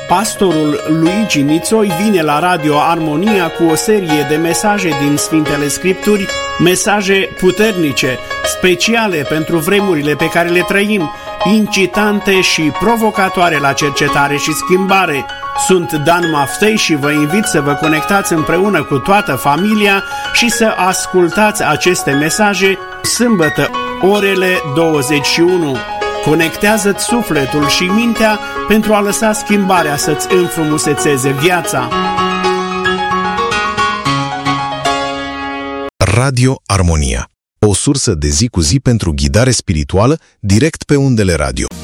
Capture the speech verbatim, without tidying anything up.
Pastorul Luigi Nițoi vine la Radio Armonia cu o serie de mesaje din Sfintele Scripturi, mesaje puternice, speciale pentru vremurile pe care le trăim, incitante și provocatoare la cercetare și schimbare. Sunt Dan Maftei și vă invit să vă conectați împreună cu toată familia și să ascultați aceste mesaje sâmbătă, orele douăzeci și unu. Conectează-ți sufletul și mintea pentru a lăsa schimbarea să-ți înfrumusețeze viața. Radio Armonia, o sursă de zi cu zi pentru ghidare spirituală direct pe undele radio.